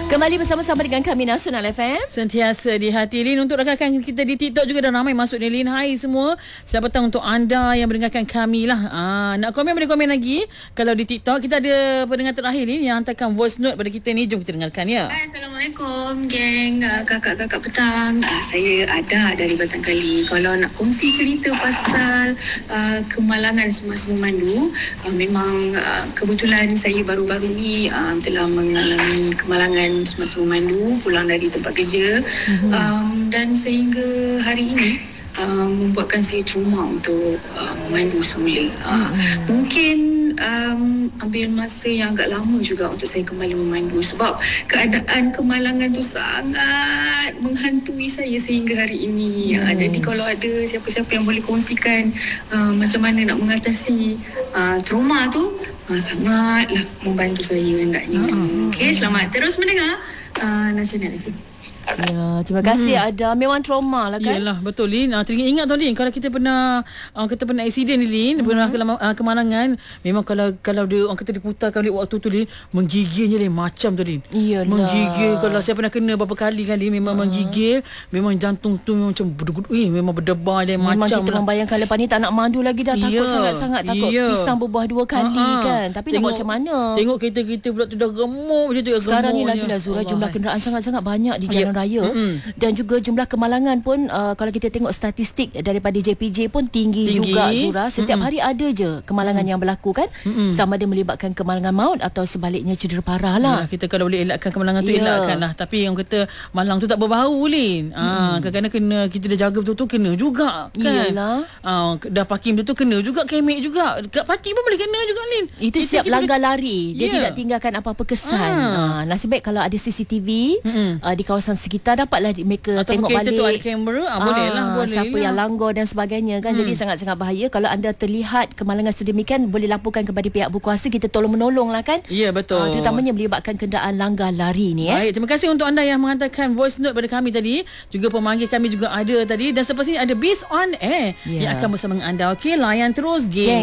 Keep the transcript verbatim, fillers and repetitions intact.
Kembali bersama-sama dengan kami Nasional F M. Sentiasa di hati Lin. Untuk rakan kita di TikTok juga dah ramai masuk ni Lin. Hai semua. Selamat petang untuk anda yang mendengarkan kami lah. Aa, nak komen boleh komen lagi. Kalau di TikTok kita ada pendengar terakhir ni yang hantarkan voice note pada kita ni. Jom kita dengarkan ya. Hai, Assalamualaikum geng, uh, kakak-kakak petang. Uh, saya Ada dari Batang Kali. Kalau nak kongsi cerita pasal uh, kemalangan semasa memandu, uh, memang uh, kebetulan saya baru-baru ni uh, telah mengalami kemalangan semasa memandu pulang dari tempat kerja, mm-hmm. um, dan sehingga hari ini uh, membuatkan saya trauma untuk uh, memandu semula. Uh, mm-hmm. Mungkin um, ambil masa yang agak lama juga untuk saya kembali memandu sebab keadaan kemalangan tu sangat menghantui saya sehingga hari ini. Mm. Uh, jadi kalau ada siapa-siapa yang boleh kongsikan uh, macam mana nak mengatasi uh, trauma tu, Uh, sangatlah membantu saya hendaknya. Uh-huh. Okey, selamat terus mendengar uh, Nasional F M. Ya, terima kasih hmm. Ada. Memang trauma lah kan. Yalah, betul Lin. Ah, teringat ingat tau Lin, kalau kita pernah uh, kita pernah accident ni Lin, hmm. pernah kelama, uh, kemalangan, memang kalau kalau dia orang kata diputarkan balik waktu tu Lin, menggigilnya Lin macam tu Lin. Iyalah. Menggigil. Kalau saya pernah kena berapa kali kan Lin, memang uh. menggigil, memang jantung tu memang macam berdegup, eh, memang berdebar dia memang macam. Memang kita lah. Membayangkan lepas ni tak nak mandu lagi dah, takut sangat-sangat, takut yeah. pisang berbuah dua kali uh-huh. kan. Tapi tengok, nak buat macam mana? Tengok kereta-kereta pula tu dah gemuk macam tu ya. Sekarang ni lagi lah Zura, jumlah kenderaan sangat-sangat banyak di jalan yeah. raya. Mm-hmm. Dan juga jumlah kemalangan pun uh, kalau kita tengok statistik daripada J P J pun tinggi, tinggi. juga Zura. Setiap mm-hmm. hari ada je kemalangan mm-hmm. yang berlaku kan. Mm-hmm. Sama ada melibatkan kemalangan maut atau sebaliknya cedera parah lah. Ya, kita kalau boleh elakkan kemalangan tu yeah. elakkan lah. Tapi yang kata malang tu tak berbau Lin. Mm-hmm. Ah, kadang-kadang kena kita dah jaga betul-betul kena juga kan. Iyalah. Ah, dah parking betul-betul kena juga, kemek juga. Kat parking pun boleh kena juga Lin. Itu kita, siap kita langgar boleh... lari. Dia yeah. tidak tinggalkan apa-apa kesan. Ah. Ah, nasib baik kalau ada C C T V mm-hmm. uh, di kawasan sekitar, dapatlah mereka atau tengok balik. Tu ada kamera, ah, boleh lah, boleh siapa lah. yang langgar dan sebagainya kan. Hmm. Jadi sangat-sangat bahaya. Kalau anda terlihat kemalangan sedemikian, boleh laporkan kepada pihak berkuasa, kita tolong menolong lah kan. Ya, yeah, betul. Uh, terutamanya melibatkan kenderaan langgar lari ni. Baik, eh. terima kasih untuk anda yang menghantarkan voice note pada kami tadi. Juga pemanggil kami juga ada tadi. Dan selepas ini ada Biz on Air yeah. yang akan bersama dengan anda. Okey, layan terus geng.